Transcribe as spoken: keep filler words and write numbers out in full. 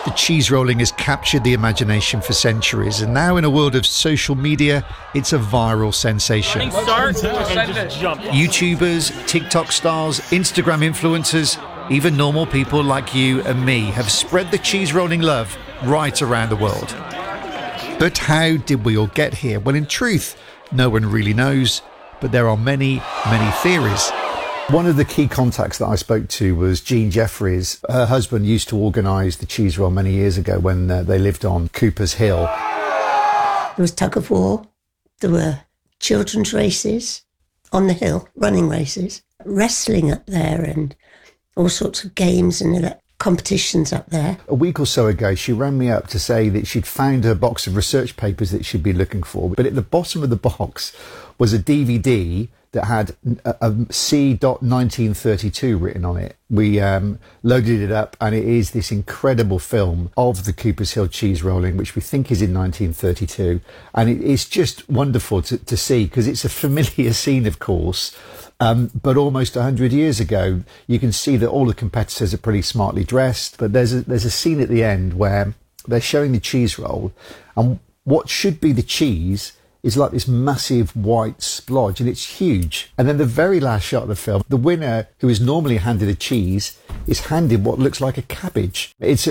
The cheese rolling has captured the imagination for centuries, and now in a world of social media, it's a viral sensation. Start and just jump. YouTubers, TikTok stars, Instagram influencers, even normal people like you and me have spread the cheese rolling love right around the world. But how did we all get here? Well, in truth, no one really knows, but there are many, many theories. One of the key contacts that I spoke to was Jean Jeffries. Her husband used to organise the cheese roll many years ago when uh, they lived on Cooper's Hill. There was tug of war, there were children's races on the hill, running races, wrestling up there and all sorts of games and competitions up there. A week or so ago, she rang me up to say that she'd found her box of research papers that she'd been looking for, but at the bottom of the box was a D V D that had a, a C nineteen thirty-two written on it. We um, loaded it up, and it is this incredible film of the Cooper's Hill cheese rolling, which we think is in nineteen thirty-two. And it is just wonderful to, to see, because it's a familiar scene, of course, um, but almost one hundred years ago. You can see that all the competitors are pretty smartly dressed, but there's a, there's a scene at the end where they're showing the cheese roll, and what should be the cheese is like this massive white splodge, and it's huge. And then the very last shot of the film, the winner, who is normally handed a cheese, is handed what looks like a cabbage. It's